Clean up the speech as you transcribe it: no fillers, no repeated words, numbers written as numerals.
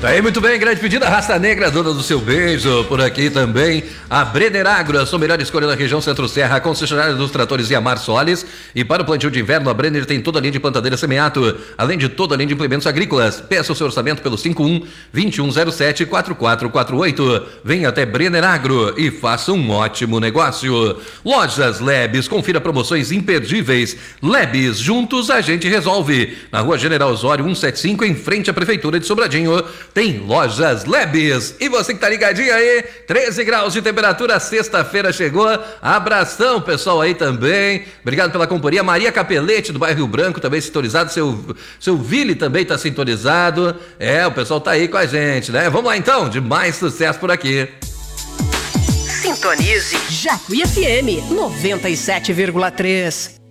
Tá aí, muito bem, grande pedida, Raça Negra, dona do seu beijo, por aqui também, a Brenner Agro, a sua melhor escolha na região Centro-Serra, a concessionária dos tratores Yamar Solis, e para o plantio de inverno, a Brenner tem toda a linha de plantadeira semeato, além de toda a linha de implementos agrícolas. Peça o seu orçamento pelo 51-2107-4448, venha até Brenner Agro e faça um ótimo negócio. Lojas Lebes, confira promoções imperdíveis. Lebes, juntos a gente resolve. Na Rua General Osório 175, em frente à Prefeitura de Sobradinho, tem Lojas Lebes. E você que tá ligadinho aí, 13 graus de temperatura, sexta-feira chegou. Abração, pessoal, aí também. Obrigado pela companhia. Maria Capelete, do bairro Rio Branco, também sintonizado. Seu Vili também tá sintonizado. O pessoal tá aí com a gente, né? Vamos lá então, de mais sucesso por aqui. Sintonize Jacuí FM 97,3.